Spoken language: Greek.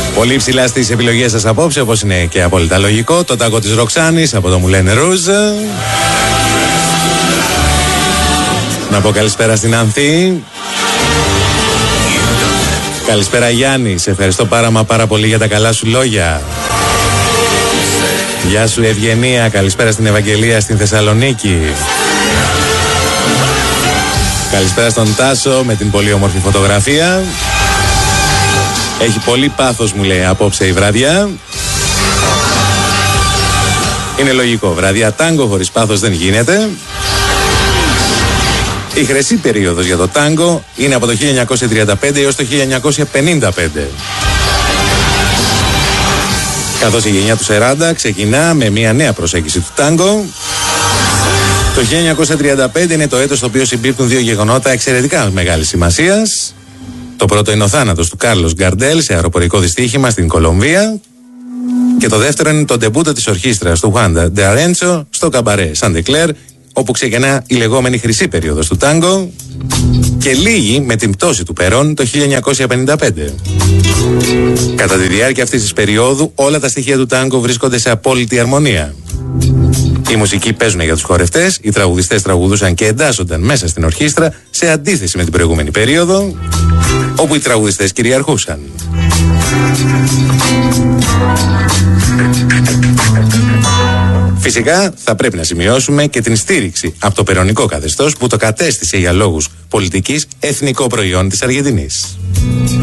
Πολύ ψηλά στις επιλογές σας απόψε, όπως είναι και απόλυτα λογικό, το τάγκο της Ροξάνης από το Μου λένε Ρούζ. Να πω καλησπέρα στην Ανθή. Καλησπέρα Γιάννη, σε ευχαριστώ πάρα πολύ για τα καλά σου λόγια. Γεια σου Ευγενία, καλησπέρα στην Ευαγγελία στην Θεσσαλονίκη. Καλησπέρα στον Τάσο με την πολύ όμορφη φωτογραφία. Έχει πολύ πάθος μου λέει απόψε η βραδιά. Είναι λογικό, βραδιά τάγκο χωρίς πάθος δεν γίνεται. Η χρυσή περίοδος για το τάγκο είναι από το 1935 έως το 1955. Καθώς η γενιά του 40 ξεκινά με μια νέα προσέγγιση του τάγκο. Το 1935 είναι το έτος στο οποίο συμπίπτουν δύο γεγονότα εξαιρετικά μεγάλης σημασίας. Το πρώτο είναι ο θάνατος του Κάρλος Γκαρντέλ σε αεροπορικό δυστύχημα στην Κολομβία. Και το δεύτερο είναι το ντεμπούτο της ορχήστρας του Χουάντα Ντε Αρέντσο στο καμπαρέ Σαντεκλέρ, όπου ξεκινά η λεγόμενη χρυσή περίοδος του τάγκο και λύγει με την πτώση του Περόν το 1955. Κατά τη διάρκεια αυτής της περίοδου όλα τα στοιχεία του τάγκο βρίσκονται σε απόλυτη αρμονία. Οι μουσικοί παίζουν για τους χορευτές, οι τραγουδιστές τραγουδούσαν και εντάσσονταν μέσα στην ορχήστρα σε αντίθεση με την προηγούμενη περίοδο, όπου οι τραγουδιστές κυριαρχούσαν. Φυσικά θα πρέπει να σημειώσουμε και την στήριξη από το περονικό καθεστώς που το κατέστησε για λόγους πολιτικής εθνικό προϊόν της Αργεντινής.